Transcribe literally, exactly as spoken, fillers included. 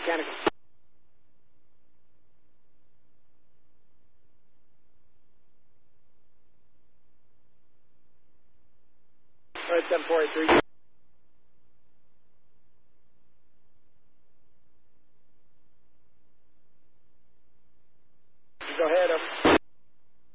mechanical. All right, seven four eight three. Go ahead, over.